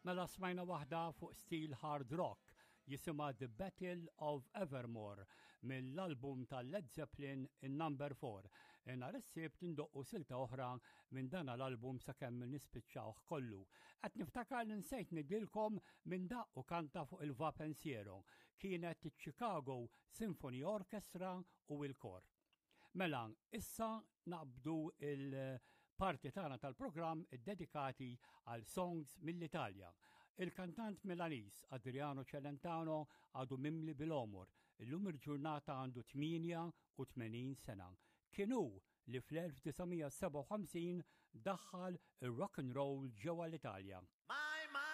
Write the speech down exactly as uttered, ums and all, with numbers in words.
Mela smajna waħda fuq stil hard rock jisima The Battle of Evermore mill-album tal-Led Zeppelin in number four. Nar is-sibt tindoqqu silta oħra minn dan l-album sakemm nispiċċawh kollu. Qed niftakar li nsejt nidilkom minn daqqu kanta fuq il-Va Pensiero. Kienet Chicago Symphony Orchestra u l-kor. Mela, issa naqbdu il- parti tagħna tal-programm id-dedikati għal songs mill-Italja. Il-kantant Milanis Adriano Celentano għadu mimli bil-omor. Illum il-ġurnata għandu tminja-u-tmenin sena. Kienu li fl-elf tisgħumiya seba' u ħamsin daħħal ir-rock and roll ġewwa l-Italja.